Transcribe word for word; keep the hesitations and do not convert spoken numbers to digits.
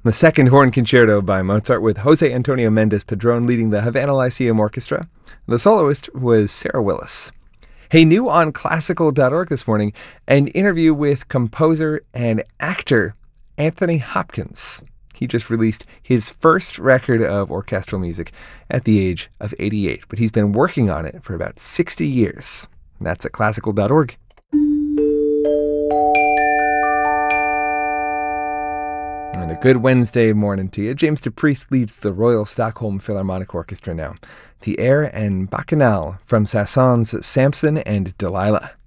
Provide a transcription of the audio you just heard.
The second horn concerto by Mozart with Jose Antonio Mendez Padron leading the Havana Lyceum Orchestra. The soloist was Sarah Willis. Hey, new on classical dot org this morning, an interview with composer and actor Anthony Hopkins. He just released his first record of orchestral music at the age of eighty-eight, but he's been working on it for about sixty years. And that's at classical dot org. And a good Wednesday morning to you. James DePriest leads the Royal Stockholm Philharmonic Orchestra now. The air and Bacchanal from Saint-Saëns' Samson and Delilah.